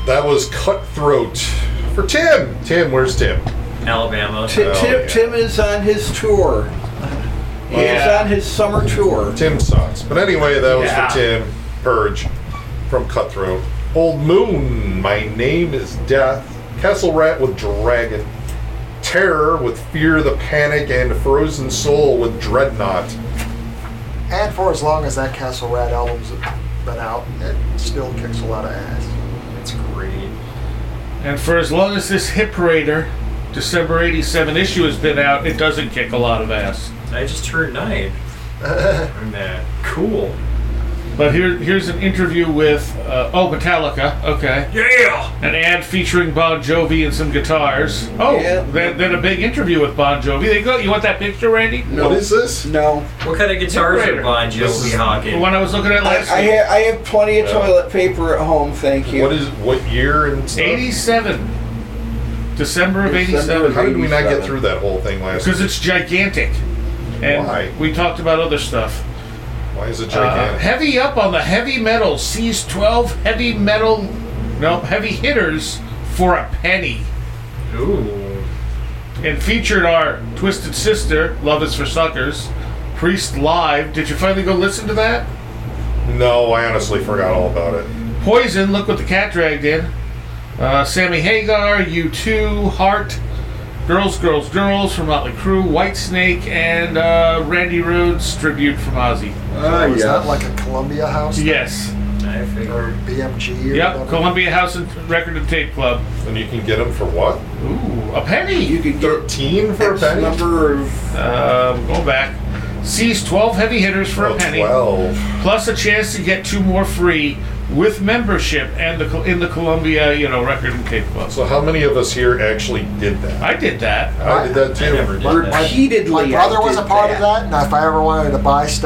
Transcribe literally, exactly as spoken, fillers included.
That was Cutthroat for Tim. Tim, where's Tim? Alabama. Tim, Oh, Tim, yeah. Tim is on his tour. He Yeah. is on his summer tour. Tim sucks. But anyway, that was Yeah. for Tim. Purge from Cutthroat. Old Moon, My Name is Death. Castle Rat with Dragon. Terror with Fear the Panic. And Frozen Soul with Dreadnought. And for as long as that Castle Rat album's been out, it still kicks a lot of ass. It's great. And for as long as this Hit Parader December eighty-seven issue has been out, it doesn't kick a lot of ass. I just turned nine. And that. Cool. But here, here's an interview with, uh, oh, Metallica, okay. Yeah! An ad featuring Bon Jovi and some guitars. Oh, Yeah. then, then a big interview with Bon Jovi. There you go. You want that picture, Randy? No. What is this? No. What kind of guitars Hit are Parader. Bon This Jovi is- hawking? The one I was looking at I, last I, week. ha- I have plenty of Yeah. toilet paper at home, thank you. What is what year and stuff? eighty-seven. December of December eighty-seven. of How did we not get eighty-seven. through that whole thing last Because week? it's gigantic. And Why? we talked about other stuff. Why is it Uh, gigantic? heavy up on the heavy metal. Sees twelve heavy metal, no, heavy hitters for a penny. Ooh. And featured our Twisted Sister, Love is for Suckers, Priest Live. Did you finally go listen to that? No, I honestly forgot all about it. Poison, look what the cat dragged in. Uh, Sammy Hagar, U two, Heart, Girls, Girls, Girls from Motley Crue, Whitesnake, and uh, Randy Rhoads tribute from Ozzy. Ah, Was yes. that like a Columbia House? Yes. I Or figured. B M G or Yep, whatever? Columbia House and Record and Tape Club. And you can get them for what? Ooh, a penny. You could get Thirteen for a X penny? number of... Um, going back. Sees twelve heavy hitters for Oh, a penny. twelve. Plus a chance to get two more free with membership and the in the Columbia, you know, Record and Tape Club. So how many of us here actually did that? I did that. I did that too. I never did that. Repeatedly. My brother I was a did part of that, and if I ever wanted to buy stuff,